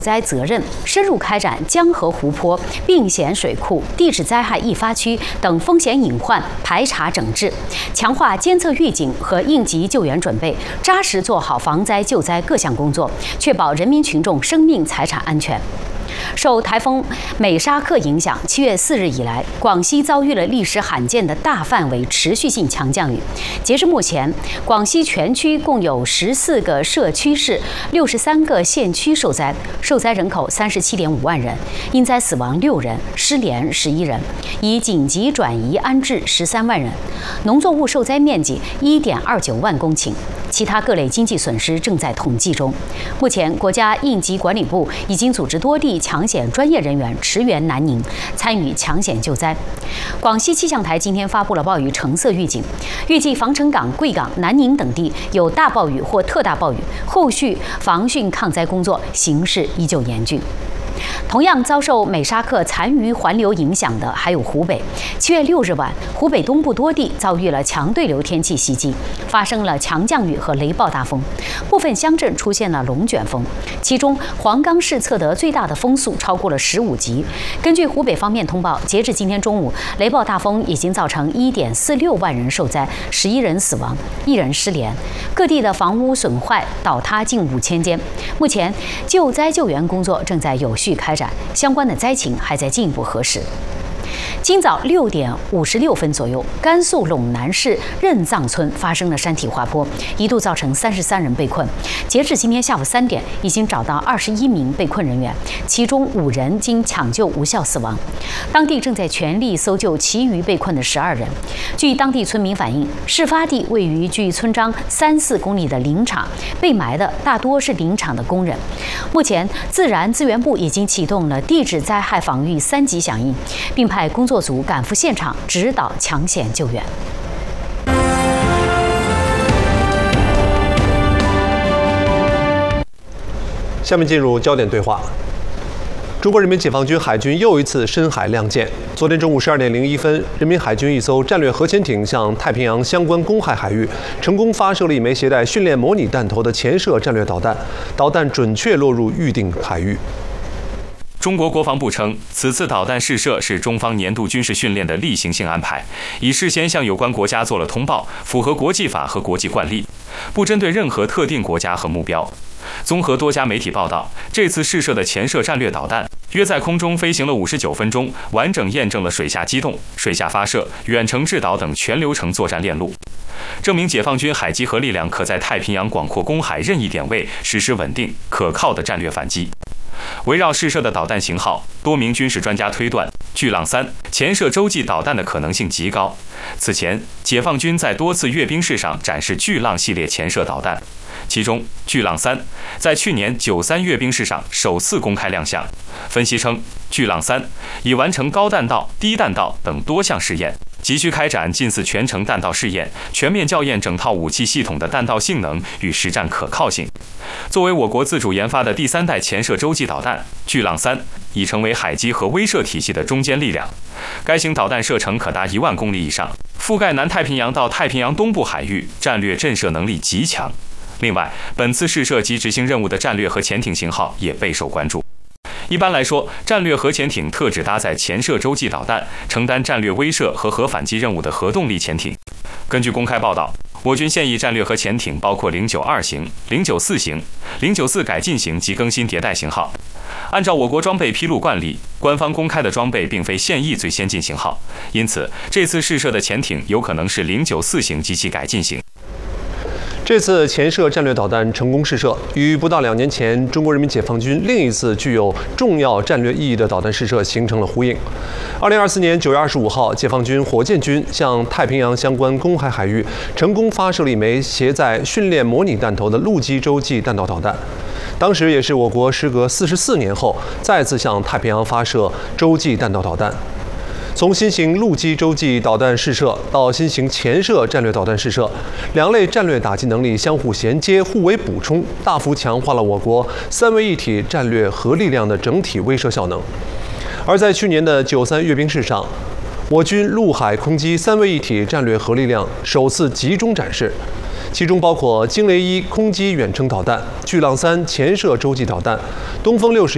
灾责任，深入开展江河湖泊、病险水库、地质灾害易发区等风险隐患排查整治，强化监测预警和应急救援准备，扎实做好防灾救灾各项工作，确保人民群众生命财产安全。受台风美沙克影响，7月4日以来，广西遭遇了历史罕见的大范围持续性强降雨。截至目前，广西全区共有14个社区市、63个县区受灾，受灾人口37.5万人，因灾死亡6人，失联11人，已紧急转移安置13万人，农作物受灾面积1.29万公顷。其他各类经济损失正在统计中。目前，国家应急管理部已经组织多地抢险专业人员驰援南宁，参与抢险救灾。广西气象台今天发布了暴雨橙色预警，预计防城港、贵港、南宁等地有大暴雨或特大暴雨，后续防汛抗灾工作形势依旧严峻。同样遭受美沙克残余环流影响的还有湖北。7月6日晚，湖北东部多地遭遇了强对流天气袭击，发生了强降雨和雷暴大风，部分乡镇出现了龙卷风，其中黄冈市测得最大的风速超过了15级。根据湖北方面通报，截至今天中午，雷暴大风已经造成1.46万人受灾，11人死亡，1人失联，各地的房屋损坏倒塌近5000间。目前救灾救援工作正在有序开展，相关的灾情还在进一步核实。今早6点56分左右，甘肃陇南市任藏村发生了山体滑坡，一度造成33人被困。截至今天下午3点，已经找到21名被困人员，其中5人经抢救无效死亡。当地正在全力搜救其余被困的12人。据当地村民反映，事发地位于距村庄3-4公里的林场，被埋的大多是林场的工人。目前，自然资源部已经启动了地质灾害防御3级响应，并派工作组赶赴现场指导抢险救援。 下面进入焦点对话。中国人民解放军海军又一次深海亮剑。昨天中午12点01分，人民海军一艘战略核潜艇向太平洋相关公海海域成功发射了一枚携带训练模拟弹头的潜射战略导弹，导弹准确落入预定海域。 中国国防部称，此次导弹试射是中方年度军事训练的例行性安排，已事先向有关国家做了通报，符合国际法和国际惯例，不针对任何特定国家和目标。综合多家媒体报道，这次试射的潜射战略导弹约在空中飞行了59分钟，完整验证了水下机动、水下发射、远程制导等全流程作战链路，证明解放军海基核力量可在太平洋广阔公海任意点位实施稳定、可靠的战略反击。围绕试射的导弹型号，多名军事专家推断，巨浪3潜射洲际导弹的可能性极高。此前，解放军在多次阅兵式上展示巨浪系列潜射导弹，其中巨浪3在去年93阅兵式上首次公开亮相。分析称，巨浪3已完成高弹道、低弹道等多项试验，急需开展近似全程弹道试验，全面校验整套武器系统的弹道性能与实战可靠性。作为我国自主研发的第3代潜射洲际导弹，巨浪3已成为海基和威慑体系的中坚力量。该型导弹射程可达1万公里以上，覆盖南太平洋到太平洋东部海域，战略震慑能力极强。另外，本次试射及执行任务的战略核潜艇型号也备受关注。一般来说，战略核潜艇特指搭载潜射洲际导弹，承担战略威慑和核反击任务的核动力潜艇。根据公开报道，我军现役战略核潜艇包括092型、094型、094改进型及更新迭代型号。按照我国装备披露惯例，官方公开的装备并非现役最先进型号，因此这次试射的潜艇有可能是094型及其改进型。 这次潜射战略导弹成功试射，与不到2年前中国人民解放军另一次具有重要战略意义的导弹试射形成了呼应。2024年9月25号，解放军火箭军向太平洋相关公海海域成功发射了一枚携载训练模拟弹头的陆基洲际弹道导弹。当时也是我国时隔44年后再次向太平洋发射洲际弹道导弹。从新型陆基洲际导弹试射到新型潜射战略导弹试射，两类战略打击能力相互衔接、互为补充，大幅强化了我国3位一体战略核力量的整体威慑效能。而在去年的93阅兵式上，我军陆海空基3位一体战略核力量首次集中展示，其中包括惊雷1空基远程导弹、巨浪3潜射洲际导弹、东风61